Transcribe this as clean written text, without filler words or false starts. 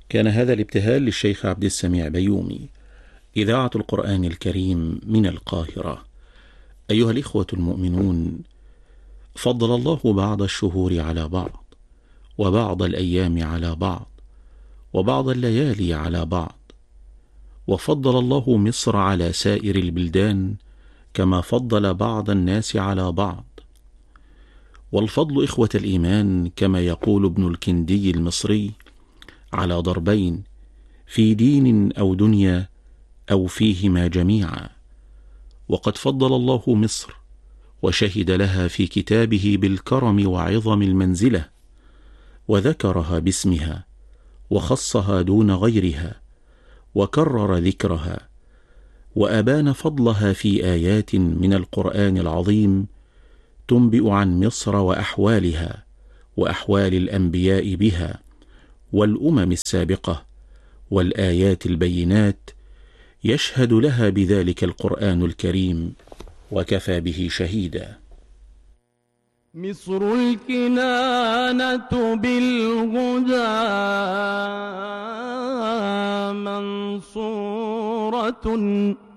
كان هذا الابتهال للشيخ عبد السميع بيومي، إذاعة القرآن الكريم من القاهرة. أيها الإخوة المؤمنون، فضل الله بعض الشهور على بعض، وبعض الأيام على بعض، وبعض الليالي على بعض، وفضل الله مصر على سائر البلدان كما فضل بعض الناس على بعض. والفضل إخوة الإيمان كما يقول ابن الكندي المصري على ضربين: في دين أو دنيا، أو فيهما جميعا. وقد فضل الله مصر وشهد لها في كتابه بالكرم وعظم المنزلة، وذكرها باسمها وخصها دون غيرها، وكرر ذكرها، وأبان فضلها في آيات من القرآن العظيم تنبئ عن مصر وأحوالها وأحوال الأنبياء بها والأمم السابقة، والآيات البينات يشهد لها بذلك القرآن الكريم، وكفى به شهيدا. مصر الكنانة بالهدى منصورة